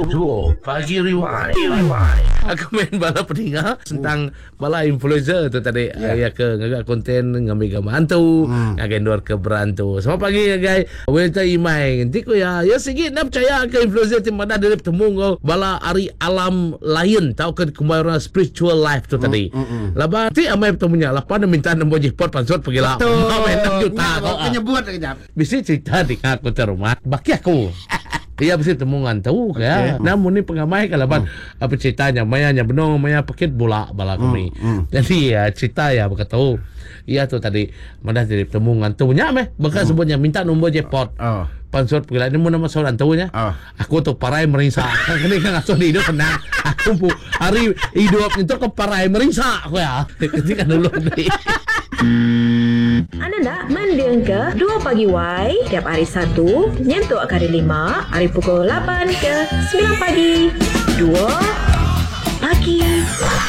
Duo Pagi Rewind. Aku main bala pendengar tentang bala influencer tu tadi. Ya ke ngagak konten ngambil gambar hantu, ngagak endor ke berantu. Selamat pagi guys. Weta imai. Nanti ko ya sikit nak percaya ke influencer ti mana dia bertemu kau bala ari alam lain tahu ke kemarin spiritual life tu tadi. Laba ti amai bertemunya lapan minta nombor jipot pansot pergi lah. Main 6 juta kau. Penyebut kejap. Bisi cerita di aku rumah. Baki aku. Dia mesti temungan tahu ya. Namun ni pengamai kalaban apa ceritanya mayanya benong maya paket bola bala kami. Jadi ya cerita ya berkata tahu. Iya tu tadi mana jadi temungan tu nya meh bakal sebutnya minta nombor jackpot. Pansot pergi ni nama seorang tahunya. Aku tu parai meringsa. Kini kan asal hidup tenang. Aku hari hidup itu ke parai meringsa aku ya. Ketika dulu ni. Anda nak mendengar ke 2 Pagi Y tiap hari Sabtu nyentuh hari 5 hari pukul 8 ke 9 pagi 2